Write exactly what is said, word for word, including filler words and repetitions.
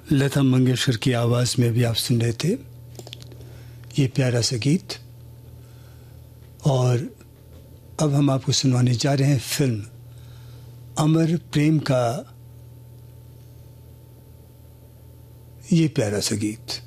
लता मंगेशकर की आवाज़ में भी आप सुन रहे थे ये प्यारा सा गीत। और अब हम आपको सुनवाने जा रहे हैं फिल्म अमर प्रेम का ये प्यारा सा गीत।